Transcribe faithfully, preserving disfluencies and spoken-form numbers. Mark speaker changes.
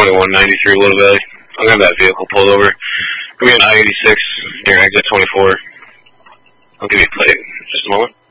Speaker 1: twenty-one ninety-three Little Valley. I'm going to have that vehicle pulled over. We're going to I eighty-six near exit twenty-four. I'll give you a plate in just a moment.